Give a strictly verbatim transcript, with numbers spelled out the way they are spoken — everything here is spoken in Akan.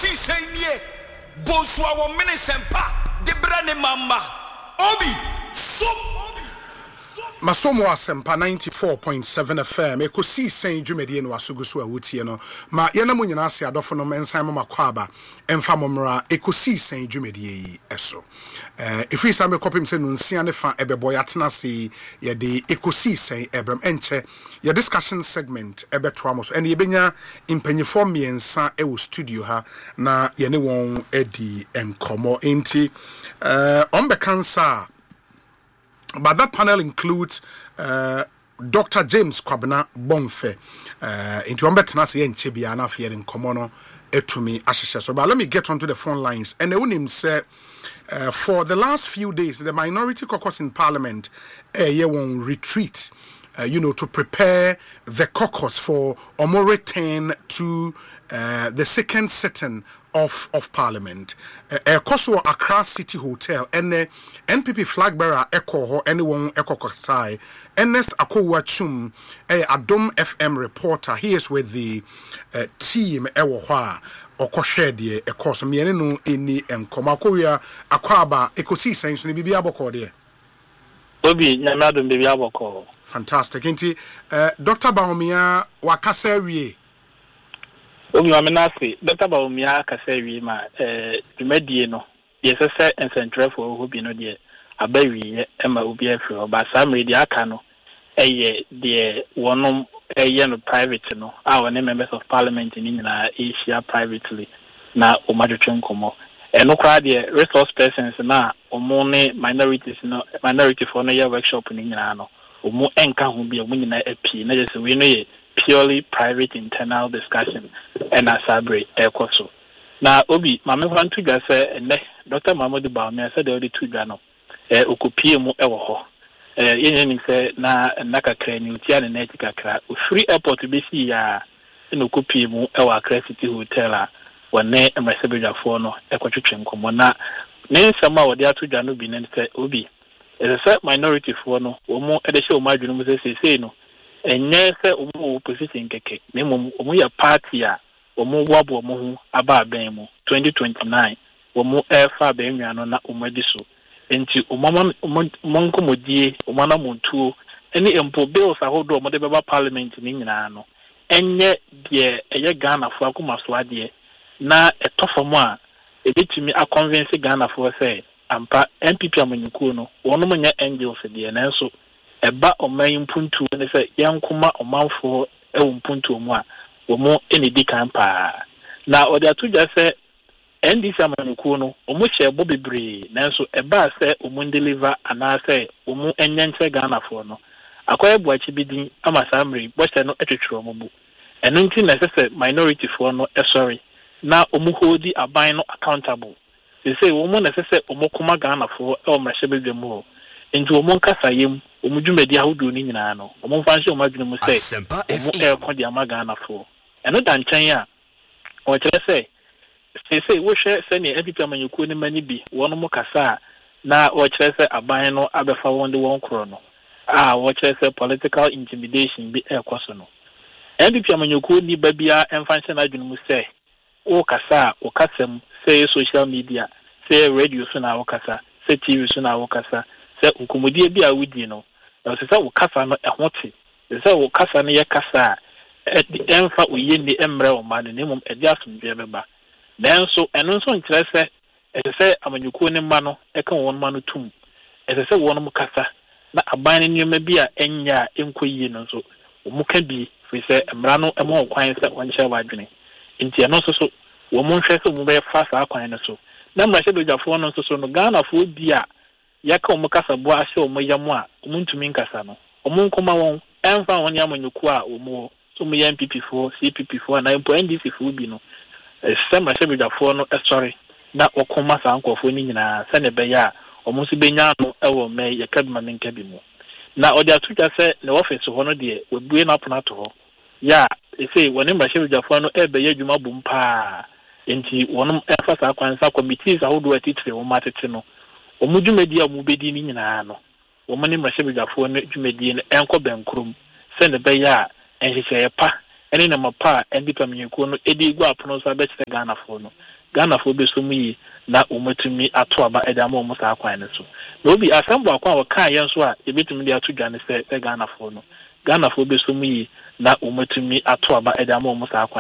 ekosi senye bosua wo minisempa de brane mama obi so Masomo Asempa ninety-four point seven F M ekosi sen dwumedie no asoguso a wotie no ma ye na mo nyina ase adofo no mensan mama kwaba emfa momra ekosi sen dwumedie yi eso eh ifri sa me kopim se no nsia ne fa ebebo yatena se ye de ekosi sen ebram enche ye discussion segment ebeto amo so ene ye benya impanyefo miensa e wo studio ha na ye ne won edi enkomo enti eh on be cancer. But that panel includes uh, Doctor James Kwabena Bonfe. Uh, into Ambetna say Nchebia na fear in Komono etumi asheshe. So but let me get onto the phone lines. And the unim say uh, for the last few days the minority caucus in Parliament uh, ye won retreat. Uh, you know, to prepare the caucus for a more return to uh, the second sitting of, of Parliament. Uh, Kosovo Accra City Hotel and the N P P flag bearer Echo ho anyone Echo Koksai. Ernest Akowa Chum, a Adom F M reporter. He is with the uh, team Ewoha Okoshedie Ekos Mienenu Ini and Komakoya Akwaba Ekosi Saints ni Bibi Abokode. Obi Nyamadum Bibi Aboko. Fantastic. Inti uh, Doctor Baumia Wakasewie. Obi Wamenasi, Doctor Baumia Kasewi ma eh dwumadie no. Yes sɛ encentrefo ho bi no de abawie ema obi afro ba samre di aka no eye de wonom eye no private no a one members of parliament ni nyina Asia privately na omadwetwe nkomo eno kra de resource persons na omo ne minorities no minority for no year workshop ni nyina no omo enka ho bi omo nyina api na just we no ye purely private internal discussion and asabre ekoso na obi mame kwantu gwa se ne Doctor Mahmoud Baumia said the two gano eh okopie mu ewo ho eh yenye ni se na nakakra ni utia ne net kakra free airport be si ya na okopie mu ewo Accra City Hotel a wone emresebejafo no ekotwetwe nkomo na ne nsama wode atodwa no bi ne se obi e se minority fo no wo mu e de hye o madwunu mu se sesei no enye se o mu opposition keke ne mu o mu ya party a o mu wabo mo ho aba aban mu twenty twenty-nine womo efa be nnuano na omadiso enti omama monkomodie omana montuo eni empo bills ahodo omode beba parliament ni nyina no enye de eye Ghana fo akoma so ade na etofamo a ebetimi a convince Ghana fo say ampa N P P amanyuko no wono nya angels de na nso eba oman mpuntu ne say yankoma omanfo e wo mpuntu mu a womo eni di kampa na ode atuja say N D C amanyuko no omo hye bo bebre nanso eba se omo deliver ana se omo enyenche Ghana fo no akoye buachi bidin ama samre boche no etwetwero mo bu eno nti na se minority fo no e sorry na omo hold aban no accountable they say omo na se omo kuma Ghana fo e omo hye bedwem ho enti omo nkasayem omo dwumadi ahodo ni nyina no omo mfanhye omo adwene mu se omo e ko di ama Ghana fo eno dan chan a o kire se say say wo hwe se ne N P P amanyuko ne mani bi wono mo kasa na wo kire se aban no abefa won de won kro no ah wo kire se political intimidation bi e kwaso no N P P amanyuko ni babia emfanse na adwunu mu se wo kasa wo kasam say social media say radio so na wo kasa say T V so na wo kasa say nkomodie bi a wudi no na say wo kasa no ehote say wo kasa no ye kasa e emfa oye ni emre o ma ne mum e dia asomdwe beba nanso eno nso nkyerɛ sɛ ɛsɛ sɛ amanyuko ne mma no ɛka wɔn mma no tum ɛsɛ sɛ wɔn mo kasa na aban ne nneɛma bi a ɛnya ɛnkɔ yie no nso wɔn ka bi fi sɛ mmara no ɛmo kwan sɛ wɔn hyɛ wadwene nti ɛno nso so wɔn mo nhwɛ sɛ wɔn bɛyɛ fa saa kwan no so na mmara hyɛ dogyafoɔ no nso so no Ghanafoɔ bi a yɛka wɔn kasa boa ahyɛ wɔn yam a wɔn ntumi nkasa no wɔn nkɔma wɔn ɛmfa wɔn yɛ amanyuko a wɔn wɔ so wɔn yɛ N P P foɔ C P P foɔ na mpo N D C foɔ bi no Some Sebidafo no sorry na okoma sa ankofo ni nyina se ne beya a omo so benya no ewo me ye kaduma menka bi mu na odi atuja se ne office ho no de webue na pona to ho ya e say woni mba Sebidafo no e beya adwuma bum pa enti wonom efa sa kwansa committees ahodo atitire wo matete no omo dwumadi a mo bedi ni nyina no womo ne mba Sebidafo no dwumadi no enko benkrom se ne beya a enhyehyɛ pa ɛne na mapa ɛndi pamnyeko no edi gu apono so abɛkyerɛ Ghana fo no Ghana fo be so mu yi na umatumi ato aba ɛda ma ɔmo saa kwan ne so na obi asambo akwa wɔka yɛn so a ebetumi de ato dwane sɛ Ghana fo no Ghana fo be so mu yi na umatumi ato aba ɛda ma ɔmo saa kwan